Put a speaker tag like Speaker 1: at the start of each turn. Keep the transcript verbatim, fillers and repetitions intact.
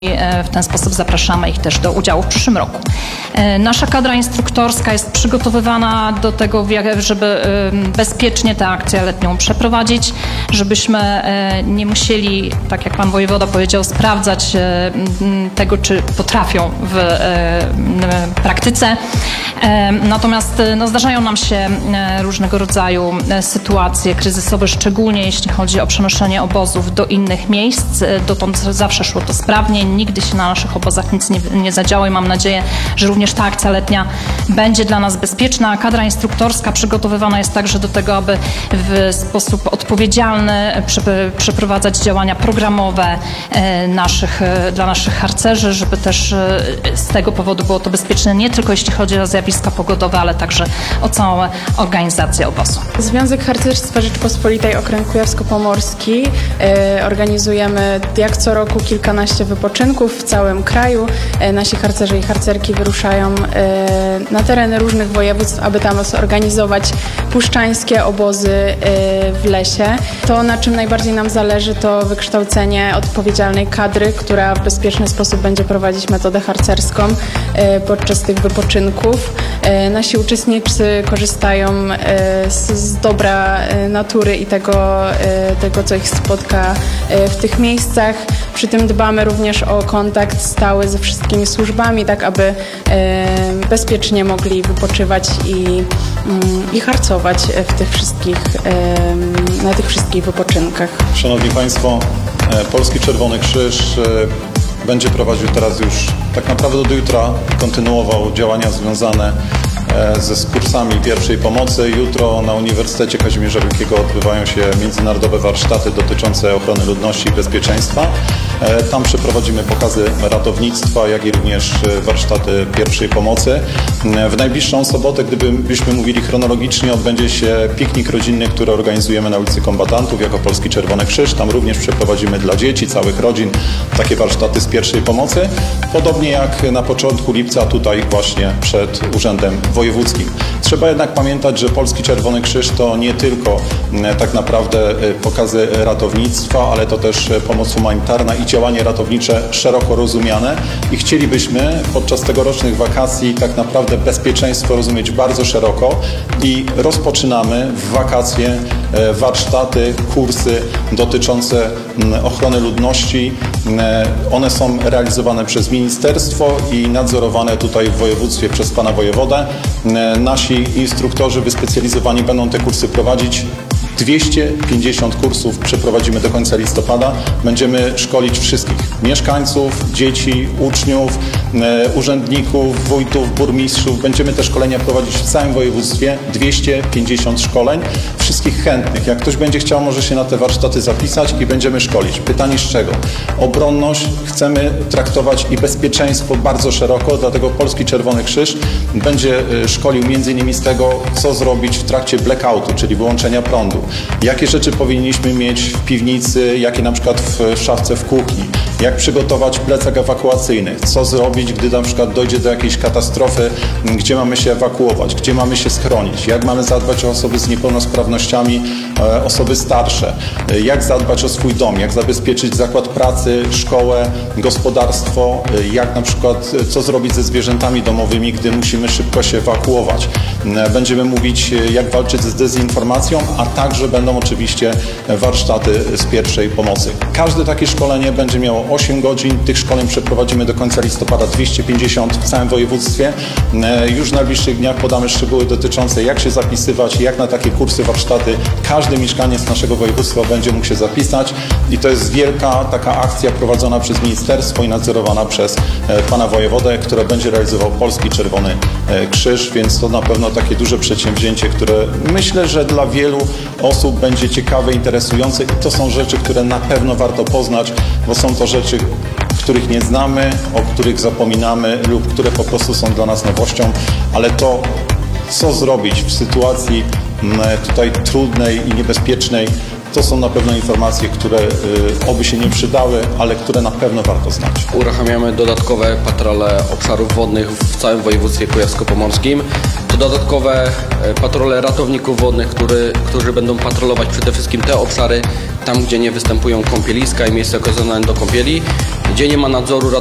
Speaker 1: W ten sposób zapraszamy ich też do udziału w przyszłym roku. Nasza kadra instruktorska jest przygotowywana do tego, żeby bezpiecznie tę akcję letnią przeprowadzić, żebyśmy nie musieli, tak jak pan wojewoda powiedział, sprawdzać tego, czy potrafią w praktyce. Natomiast no, zdarzają nam się różnego rodzaju sytuacje kryzysowe, szczególnie jeśli chodzi o przenoszenie obozów do innych miejsc. Dotąd zawsze szło to sprawnie, nigdy się na naszych obozach nic nie, nie zadziało i mam nadzieję, że również ta akcja letnia będzie dla nas bezpieczna. Kadra instruktorska przygotowywana jest także do tego, aby w sposób odpowiedzialny przeprowadzać działania programowe naszych, dla naszych harcerzy, żeby też z tego powodu było to bezpieczne, nie tylko jeśli chodzi o zjawiska pogodowe, ale także o całą organizację obozu.
Speaker 2: Związek Harcerstwa Rzeczypospolitej Okręg Kujawsko-Pomorski e, organizujemy jak co roku kilkanaście wypoczynków w całym kraju. E, nasi harcerze i harcerki wyruszają e, na tereny różnych województw, aby tam zorganizować puszczańskie obozy e, w lesie. To, na czym najbardziej nam zależy, to wykształcenie odpowiedzialnej kadry, która w bezpieczny sposób będzie prowadzić metodę harcerską e, podczas tych wypoczynków. E, nasi uczestnicy korzystają e, z, z dobra e, natury i tego, e, tego, co ich spotka e, w tych miejscach. Przy tym dbamy również o kontakt stały ze wszystkimi służbami, tak aby e, bezpiecznie mogli wypoczywać i, mm, i harcować w tych wszystkich, e, na tych wszystkich wypoczynkach.
Speaker 3: Szanowni Państwo, Polski Czerwony Krzyż będzie prowadził teraz już tak naprawdę do jutra, kontynuował działania związane ze kursami pierwszej pomocy. Jutro na Uniwersytecie Kazimierza Wielkiego odbywają się międzynarodowe warsztaty dotyczące ochrony ludności i bezpieczeństwa. Tam przeprowadzimy pokazy ratownictwa, jak i również warsztaty pierwszej pomocy. W najbliższą sobotę, gdybyśmy mówili chronologicznie, odbędzie się piknik rodzinny, który organizujemy na ulicy Kombatantów jako Polski Czerwony Krzyż. Tam również przeprowadzimy dla dzieci, całych rodzin takie warsztaty z pierwszej pomocy. Podobnie jak na początku lipca tutaj właśnie przed Urzędem Wojewódzkim. Trzeba jednak pamiętać, że Polski Czerwony Krzyż to nie tylko tak naprawdę pokazy ratownictwa, ale to też pomoc humanitarna i działanie ratownicze szeroko rozumiane i chcielibyśmy podczas tegorocznych wakacji tak naprawdę bezpieczeństwo rozumieć bardzo szeroko i rozpoczynamy w wakacje warsztaty, kursy dotyczące ochrony ludności. One są realizowane przez ministerstwo i nadzorowane tutaj w województwie przez pana wojewodę. Nasi instruktorzy wyspecjalizowani będą te kursy prowadzić. dwieście pięćdziesiąt kursów przeprowadzimy do końca listopada. Będziemy szkolić wszystkich mieszkańców, dzieci, uczniów, e, urzędników, wójtów, burmistrzów. Będziemy te szkolenia prowadzić w całym województwie. dwieście pięćdziesiąt szkoleń. Wszystkich chętnych. Jak ktoś będzie chciał, może się na te warsztaty zapisać i będziemy szkolić. Pytanie z czego? Obronność chcemy traktować i bezpieczeństwo bardzo szeroko, dlatego Polski Czerwony Krzyż będzie szkolił między innymi z tego, co zrobić w trakcie blackoutu, czyli wyłączenia prądu. Jakie rzeczy powinniśmy mieć w piwnicy, jakie na przykład w szafce w kuchni, jak przygotować plecak ewakuacyjny, co zrobić, gdy na przykład dojdzie do jakiejś katastrofy, gdzie mamy się ewakuować, gdzie mamy się schronić, jak mamy zadbać o osoby z niepełnosprawnościami, osoby starsze, jak zadbać o swój dom, jak zabezpieczyć zakład pracy, szkołę, gospodarstwo, jak na przykład co zrobić ze zwierzętami domowymi, gdy musimy szybko się ewakuować. Będziemy mówić, jak walczyć z dezinformacją, a także będą oczywiście warsztaty z pierwszej pomocy. Każde takie szkolenie będzie miało osiem godzin. Tych szkoleń przeprowadzimy do końca listopada dwieście pięćdziesiąt w całym województwie. Już w najbliższych dniach podamy szczegóły dotyczące, jak się zapisywać, jak na takie kursy, warsztaty każdy mieszkaniec naszego województwa będzie mógł się zapisać i to jest wielka taka akcja prowadzona przez ministerstwo i nadzorowana przez pana wojewodę, która będzie realizował Polski Czerwony Krzyż, więc to na pewno takie duże przedsięwzięcie, które myślę, że dla wielu osób będzie ciekawe, interesujące i to są rzeczy, które na pewno warto poznać, bo są to rzeczy, których nie znamy, o których zapominamy lub które po prostu są dla nas nowością, ale to, co zrobić w sytuacji tutaj trudnej i niebezpiecznej, to są na pewno informacje, które y, oby się nie przydały, ale które na pewno warto znać.
Speaker 4: Uruchamiamy dodatkowe patrole obszarów wodnych w całym województwie kujawsko-pomorskim. To dodatkowe patrole ratowników wodnych, który, którzy będą patrolować przede wszystkim te obszary, tam gdzie nie występują kąpieliska i miejsca okazane do kąpieli. gdzie nie ma nadzoru